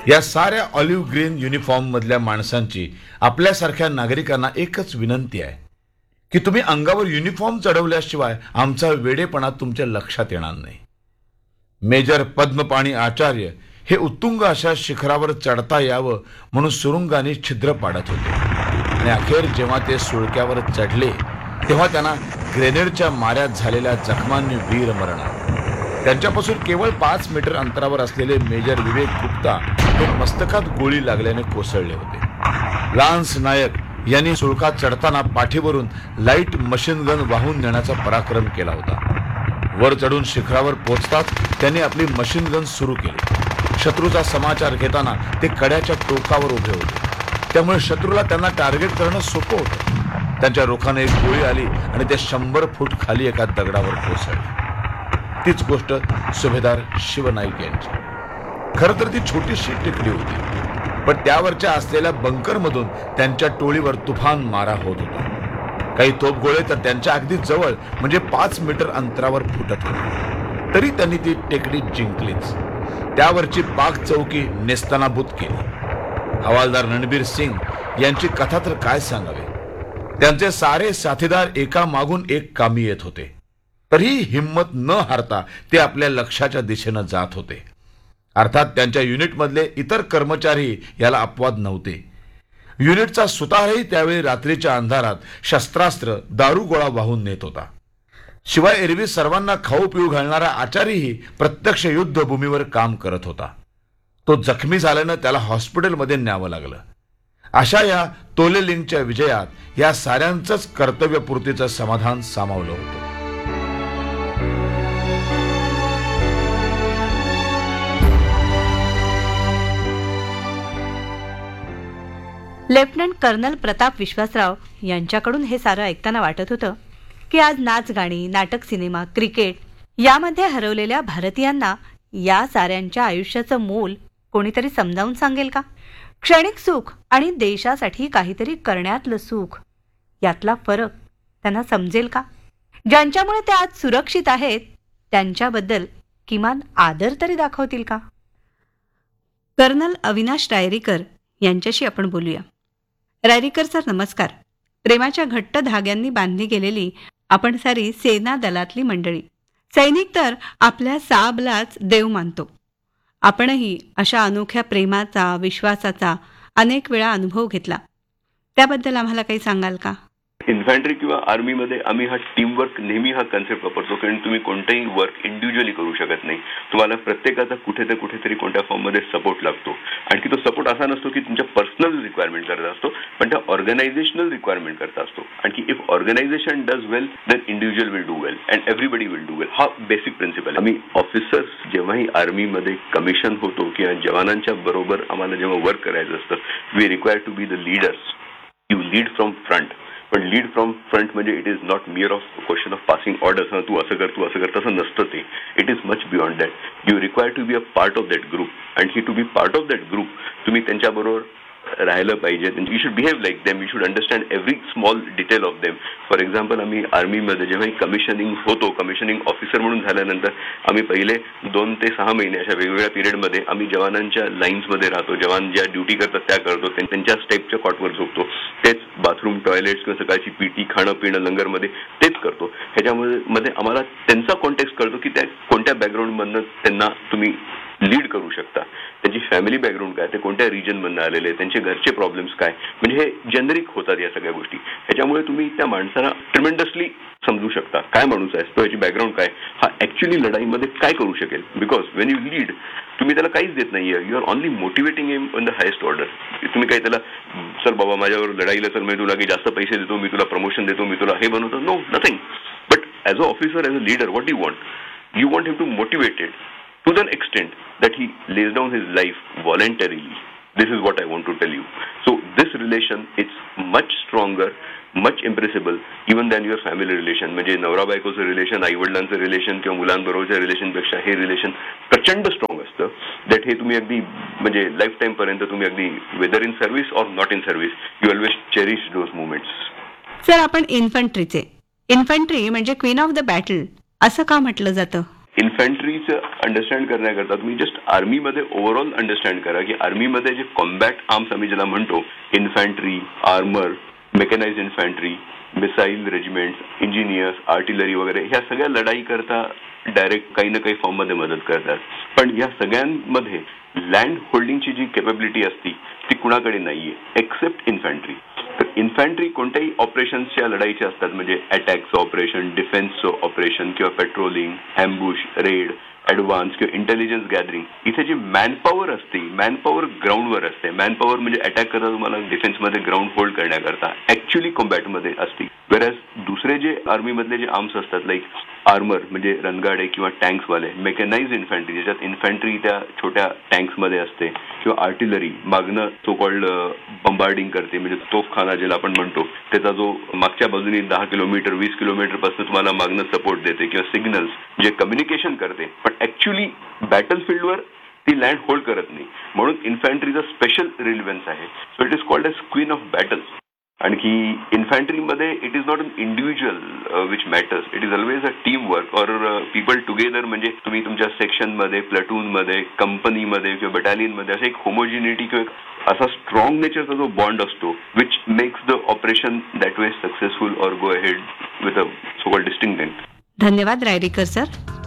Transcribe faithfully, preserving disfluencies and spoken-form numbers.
या साऱ्या olive green uniform मधल्या माणसांची आपल्यासारख्या नागरिकांना एकच विनंती आहे की तुम्ही अंगावर युनिफॉर्म चढवल्याशिवाय आमचा वेडेपणा तुमच्या लक्षात येणार नाही. मेजर पद्मपाणी आचार्य हे उत्तुंग अशा शिखरावर चढता यावं म्हणून सुरुंगाने छिद्र पाडत होते आणि अखेर जेव्हा ते सुळक्यावर चढले तेव्हा त्यांना ग्रेनेडच्या माऱ्यात झालेल्या जखमांनी वीर मरण आलं. त्यांच्यापासून केवळ पाच मीटर अंतरावर असलेले मेजर विवेक गुप्ता हे मस्तकात गोळी लागल्याने कोसळले होते. लान्स नायक यांनी सुळकात चढताना पाठीवरून लाईट मशीन गन वाहून नेण्याचा पराक्रम केला होता. वर चढून शिखरावर पोहोचताच त्यांनी आपली मशीन गन सुरू केली. शत्रूचा समाचार घेताना ते कड्याच्या टोकावर उभे होते, त्यामुळे शत्रूला त्यांना टार्गेट करणं सोपं होतं. त्यांच्या रोखाने एक गोळी आली आणि ते शंभर फूट खाली एका दगडावर कोसळले. तीच गोष्ट सुभेदार शिवनाईक यांची. खरं तर ती छोटीशी टेकडी होती, पण त्यावरच्या असलेल्या बंकरमधून त्यांच्या टोळीवर तुफान मारा होत होता. काही तोफगोळे तर त्यांच्या अगदी जवळ म्हणजे पाच मीटर अंतरावर फुटत होते. तरी त्यांनी ती टेकडी जिंकलीच. त्यावरची पाक चौकी नेस्तनाबूत केली. हवालदार रणबीर सिंग यांची कथा तर काय सांगावी. त्यांचे सारे साथीदार एका मागून एक कामी येत होते, तरीही हिम्मत न हारता ते आपल्या लक्ष्याच्या दिशेनं जात होते. अर्थात त्यांच्या युनिटमधले इतर कर्मचारी याला अपवाद नव्हते. युनिटचा सुतारही त्यावेळी रात्रीच्या अंधारात शस्त्रास्त्र दारुगोळा वाहून नेत होता. शिवाय एरवी सर्वांना खाऊ पिऊ घालणारा आचारीही प्रत्यक्ष युद्धभूमीवर काम करत होता. तो जखमी झाल्यानं त्याला हॉस्पिटलमध्ये न्यावं लागलं. अशा या तोलेलिंगच्या विजयात या साऱ्यांचंच कर्तव्यपूर्तीचं समाधान सामावलं होतं. लेफ्टनंट कर्नल प्रताप विश्वासराव यांच्याकडून हे सारं ऐकताना वाटत होतं की आज नाच गाणी, नाटक, सिनेमा, क्रिकेट यामध्ये हरवलेल्या भारतीयांना या साऱ्यांच्या आयुष्याचं मोल कोणीतरी समजावून सांगेल का? क्षणिक सुख आणि देशासाठी काहीतरी करण्यातलं सुख यातला फरक त्यांना समजेल का? ज्यांच्यामुळे ते आज सुरक्षित आहेत त्यांच्याबद्दल किमान आदर तरी दाखवतील का? कर्नल अविनाश रायरीकर यांच्याशी आपण बोलूया. रायरीकर सर, नमस्कार. प्रेमाच्या घट्ट धाग्यांनी बांधली गेलेली आपण सारी सेना दलातली मंडळी, सैनिक तर आपल्या साबलाच देव मानतो. आपणही अशा अनोख्या प्रेमाचा, विश्वासाचा अनेक वेळा अनुभव घेतला. त्याबद्दल आम्हाला काही सांगाल का? इन्फंट्री किंवा आर्मीमध्ये आम्ही हा टीमवर्क नेहमी हा कन्सेप्ट वापरतो, कारण तुम्ही कोणतेही वर्क इंडिव्हिज्युअली करू शकत नाही. तुम्हाला प्रत्येकाचा कुठे ते कुठेतरी कोणत्या फॉर्ममध्ये सपोर्ट लागतो. आणखी तो सपोर्ट असा नसतो की तुमच्या पर्सनल रिक्वायरमेंट करता असतो, पण त्या ऑर्गनायझेशनल रिक्वायरमेंट करता असतो. आणखी if organisation does well then individual will do well and everybody will do वेल. हा बेसिक प्रिन्सिपल. आम्ही ऑफिसर्स जेव्हाही आर्मीमध्ये कमिशन होतो किंवा जवानांच्या बरोबर आम्हाला जेव्हा वर्क करायचं असतं, we require to be the leaders. You lead from front. पण लीड फ्रॉम फ्रंट म्हणजे it is not मिअर of question of passing orders. तू असं कर, तू असं कर, तसं नसतं ते. It is much beyond that. You require to be a part of that group. And he to be part of that group तुम्ही त्यांच्याबरोबर राहिलं पाहिजे. You should behave like them. You should understand every small detail of them. For example, आम्ही आर्मीमध्ये जेव्हा commissioning होतो, commissioning officer म्हणून झाल्यानंतर आम्ही पहिले दोन ते सहा महिने अशा वेगवेगळ्या पिरियडमध्ये आम्ही जवानांच्या लाईन्समध्ये राहतो. जवान ज्या ड्युटी करतात त्या करतो, त्यांच्या स्टेपच्या कॉटवर झोपतो. तेच बाथरूम, टॉयलेट्स किंवा सकाळची पीटी, खाणं पिणं लंगरमध्ये तेच करतो. ह्याच्यामध्ये मध्ये आम्हाला त्यांचा कॉन्टेक्स्ट कळतो की त्या कोणत्या बॅकग्राऊंडमधनं त्यांना तुम्ही लीड करू शकता, त्यांची फॅमिली बॅकग्राऊंड काय, ते कोणत्या रिजनमधनं आलेले, त्यांचे घरचे प्रॉब्लेम्स काय. म्हणजे हे जेनरिक होतात या सगळ्या गोष्टी. ह्याच्यामुळे तुम्ही त्या माणसाला ट्रिमेंडसली समजू शकता काय माणूस आहे, तो याची बॅकग्राऊंड काय, हा ऍक्च्युअली लढाईमध्ये काय करू शकेल. बिकॉज वेन यू लीड तुम्ही त्याला काहीच देत नाहीये. You R only motivating him on the highest order. तुम्ही काही त्याला सर बाबा माझ्यावर लढाईला चल, मी तुला काही जास्त पैसे देतो, मी तुला प्रमोशन देतो, मी तुला हे बनवतो. No, nothing. But as a officer, as a leader, what you want? You want him to motivated to the extent that he lays down his life voluntarily. This is what I want to tell you. So this relation, it's much stronger, much impressible even than your family relation. म्हणजे नवरा बायकोचं relation, आई वडिलांचं relation किंवा मुलांबरोबरच्या रिलेशनपेक्षा हे relation प्रचंड strong असतं. That हे तुम्ही अगदी म्हणजे लाईफ टाईम पर्यंत तुम्ही अगदी weather in service or not in service, you always cherish those moments. Sir, आपण इन्फंट्रीचे, इन्फंट्री म्हणजे क्वीन ऑफ द बॅटल असं का म्हटलं जातं? इन्फंट्रीचं अंडरस्टँड करण्याकरता तुम्ही जस्ट आर्मीमध्ये ओव्हरऑल अंडरस्टँड करा की आर्मीमध्ये जे कॉम्बॅट आर्म्स आम्ही ज्याला म्हणतो, infantry, armour, mechanised infantry, missile regiments, engineers, artillery वगैरे ह्या सगळ्या लढाई करता डायरेक्ट काही ना काही फॉर्म मध्ये मदत करतात. पण या सगळ्यांमध्ये लँड होल्डिंगची जी कॅपॅबिलिटी असती ती कुणाकडे नाहीये एक्सेप्ट इन्फंट्री. तर इन्फंट्री कोणत्याही ऑपरेशन्सच्या लढाईच्या असतात, म्हणजे अटॅकचं ऑपरेशन, डिफेन्सचं ऑपरेशन किंवा पेट्रोलिंग, अँबुश, रेड, ऍडव्हान्स किंवा इंटेलिजन्स गॅदरिंग, इथे जी मॅनपॉवर असते, मॅनपॉवर ग्राउंडवर असते. मॅनपॉवर म्हणजे अटॅक करता तुम्हाला डिफेन्समध्ये ग्राउंड होल्ड करण्याकरता ऍक्च्युअली कॉम्बॅटमध्ये असते. वेरॅज दुसरे जे आर्मीमधले जे आर्म्स असतात, लाईक आर्मर म्हणजे रणगाडे किंवा टँक्सवाले, मेकॅनाइज्ड इन्फंट्री ज्याच्यात इन्फंट्री त्या छोट्या टँक्समध्ये असते, किंवा आर्टिलरी मागणं सो कॉल्ड बंबार्डिंग करते, म्हणजे तोफखाना ज्याला आपण म्हणतो, त्याचा जो मागच्या बाजूने दहा किलोमीटर वीस किलोमीटर पासून तुम्हाला मागणं सपोर्ट देते, किंवा सिग्नल्स जे कम्युनिकेशन करते, पण ऍक्च्युली बॅटल फील्डवर ती लँड होल्ड करत नाही. म्हणून इन्फंट्रीचा स्पेशल रिलेव्हन्स आहे. So it is called age queen of battle. आणखी इन्फंट्रीमध्ये it is not an individual which matters, it is always a team work or people together. म्हणजे तुम्ही तुमच्या सेक्शनमध्ये, प्लटूनमध्ये, कंपनीमध्ये किंवा बटालियनमध्ये असं एक होमोजिनिटी किंवा असा स्ट्रॉंग नेचरचा जो बॉन्ड असतो, which makes the operation that way successful or go ahead with a so called distinct. धन्यवाद रायरेकर सर.